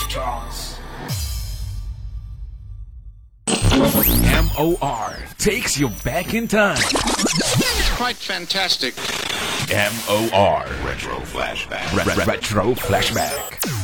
Jaws. MOR takes you back in time. It's quite fantastic. MOR Retro Flashback. Retro Flashback.